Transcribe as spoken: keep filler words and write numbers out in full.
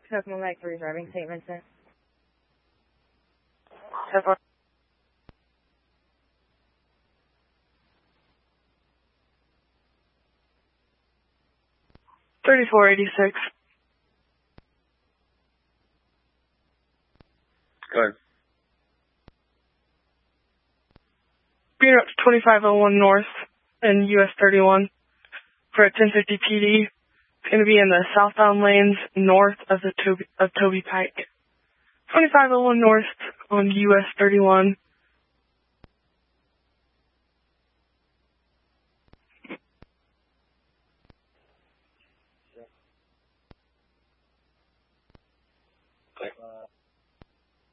Smoke Mike three driving Saint Vincent. thirty-four eighty-six. Go ahead. Being up to twenty-five oh one North and U S thirty-one for a ten fifty P D. It's going to be in the southbound lanes north of the Toby, of Toby Pike. twenty-five oh one North on U S thirty-one.